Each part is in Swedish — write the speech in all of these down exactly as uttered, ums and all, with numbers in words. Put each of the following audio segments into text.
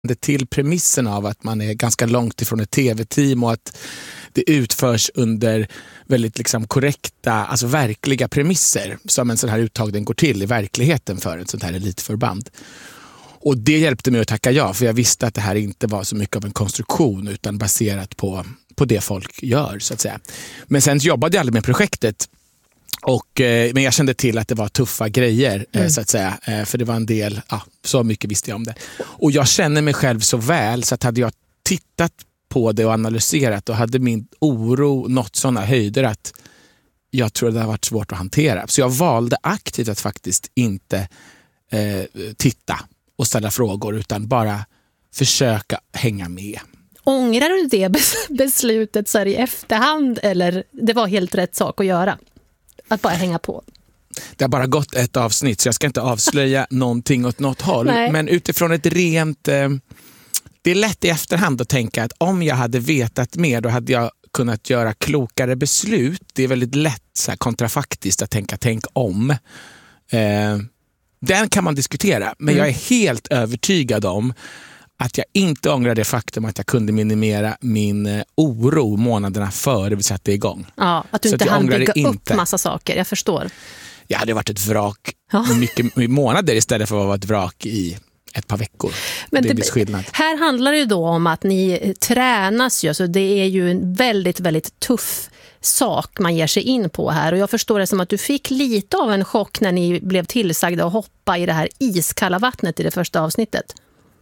det till premissen av att man är ganska långt ifrån ett tv-team och att det utförs under väldigt liksom korrekta, alltså verkliga premisser som en sån här uttagning går till i verkligheten för ett sånt här elitförband. Och det hjälpte mig att tacka ja, för jag visste att det här inte var så mycket av en konstruktion utan baserat på, på det folk gör, så att säga. Men sen jobbade jag aldrig med projektet. Och, eh, men jag kände till att det var tuffa grejer, mm. eh, så att säga. Eh, för det var en del, ja, så mycket visste jag om det. Och jag känner mig själv så väl så att hade jag tittat på det och analyserat och hade min oro nått sådana höjder att jag tror att det har varit svårt att hantera. Så jag valde aktivt att faktiskt inte eh, titta och ställa frågor utan bara försöka hänga med. Ångrar du det beslutet så här i efterhand eller det var helt rätt sak att göra? Att bara hänga på? Det har bara gått ett avsnitt så jag ska inte avslöja någonting åt något håll. Nej. Men utifrån ett rent... Eh, det är lätt i efterhand att tänka att om jag hade vetat mer då hade jag kunnat göra klokare beslut. Det är väldigt lätt så här, kontrafaktiskt att tänka tänk om. Eh, den kan man diskutera. Men mm. jag är helt övertygad om att jag inte ångrar det faktum att jag kunde minimera min eh, oro månaderna före vi satte igång. Ja, att du så inte hann bygga upp massa saker, jag förstår. Jag hade varit ett vrak ja. mycket i månader istället för att vara ett vrak i ett par veckor. Men det, det blir skillnad. Här handlar det ju då om att ni tränas ju, så det är ju en väldigt, väldigt tuff sak man ger sig in på här. Och jag förstår det som att du fick lite av en chock när ni blev tillsagda att hoppa i det här iskalla vattnet i det första avsnittet.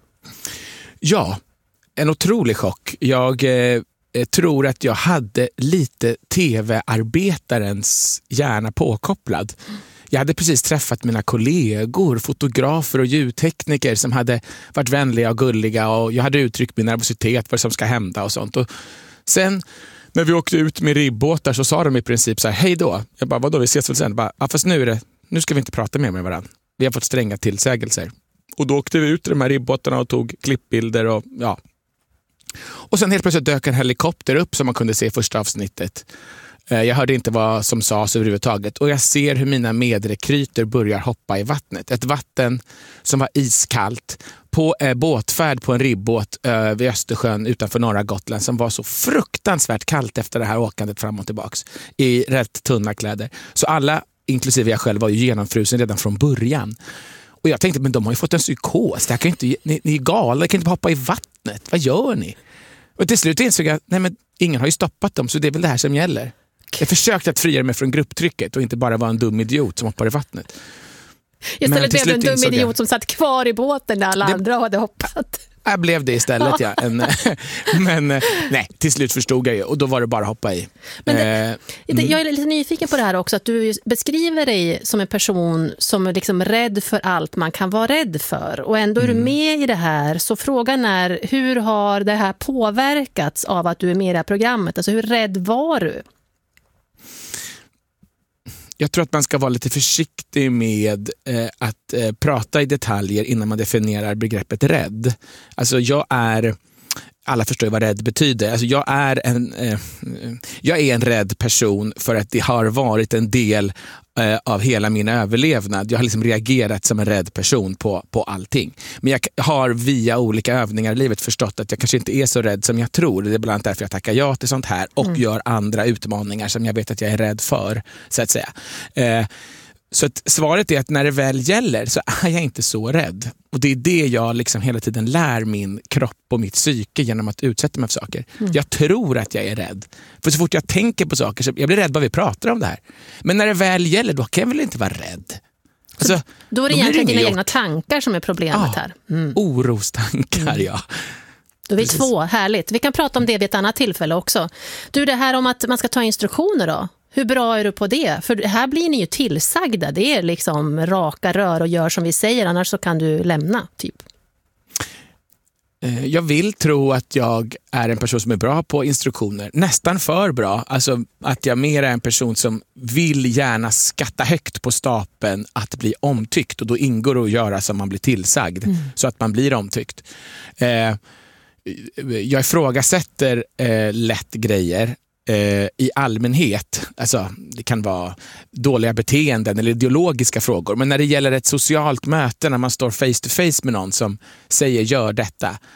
Ja, en otrolig chock. Jag eh, tror att jag hade lite tv-arbetarens hjärna påkopplad. Jag hade precis träffat mina kollegor, fotografer och ljudtekniker som hade varit vänliga och gulliga och jag hade uttryckt min nervositet vad som ska hända och sånt. Och sen när vi åkte ut med ribbåtar så sa de i princip så här, hej då. Jag bara, vadå, vi ses väl sen? Bara, ja, fast nu är det, nu ska vi inte prata mer med varandra. Vi har fått stränga tillsägelser. Och då åkte vi ut i de här ribbåtarna och tog klippbilder och ja. Och sen helt plötsligt dök en helikopter upp som man kunde se i första avsnittet. Jag hörde inte vad som sades överhuvudtaget och jag ser hur mina medrekryter börjar hoppa i vattnet. Ett vatten som var iskallt på eh, båtfärd på en ribbåt eh, vid Östersjön utanför norra Gotland som var så fruktansvärt kallt efter det här åkandet fram och tillbaks i rätt tunna kläder. Så alla, inklusive jag själv, var ju genomfrusen redan från början. Och jag tänkte, men de har ju fått en psykos. Det här kan inte, ni, ni är galna, kan inte hoppa i vattnet. Vad gör ni? Och till slut insåg jag, nej men ingen har ju stoppat dem så det är väl det här som gäller. Jag försökte att frigöra mig från grupptrycket och inte bara vara en dum idiot som hoppar i vattnet. Istället blev du en dum idiot jag... som satt kvar i båten där alla det... andra hade hoppat. Jag blev det istället, ja. En, men nej, till slut förstod jag ju och då var det bara att hoppa i. Men det, mm. Jag är lite nyfiken på det här också, att du beskriver dig som en person som är liksom rädd för allt man kan vara rädd för. Och ändå är du med i det här, så frågan är, hur har det här påverkats av att du är med i det här programmet? Alltså hur rädd var du? Jag tror att man ska vara lite försiktig med eh, att eh, prata i detaljer innan man definierar begreppet rädd. Alltså jag är, alla förstår vad rädd betyder. Alltså jag är en, eh, jag är en rädd person för att det har varit en del eh, av hela min överlevnad. Jag har liksom reagerat som en rädd person på, på allting. Men jag har via olika övningar i livet förstått att jag kanske inte är så rädd som jag tror. Det är bland annat därför jag tackar ja till sånt här och mm. gör andra utmaningar som jag vet att jag är rädd för, så att säga. Eh, Så att svaret är att när det väl gäller så är jag inte så rädd. Och det är det jag liksom hela tiden lär min kropp och mitt psyke genom att utsätta mig för saker. Mm. Jag tror att jag är rädd. För så fort jag tänker på saker så jag blir rädd vad vi pratar om det här. Men när det väl gäller då kan jag väl inte vara rädd. Alltså, då är det då egentligen dina egna tankar som är problemet ja, här. Mm. Orostankar, mm. ja. Då är vi två, härligt. Vi kan prata om det vid ett annat tillfälle också. Du, det här om att man ska ta instruktioner då. Hur bra är du på det? För här blir ni ju tillsagda. Det är liksom raka rör och gör som vi säger. Annars så kan du lämna, typ. Jag vill tro att jag är en person som är bra på instruktioner. Nästan för bra. Alltså att jag mer är en person som vill gärna skatta högt på stapeln att bli omtyckt. Och då ingår det att göra som man blir tillsagd. Mm. Så att man blir omtyckt. Eh, jag ifrågasätter eh, lätt grejer. I allmänhet, alltså det kan vara dåliga beteenden eller ideologiska frågor, men när det gäller ett socialt möte när man står face to face med någon som säger gör detta,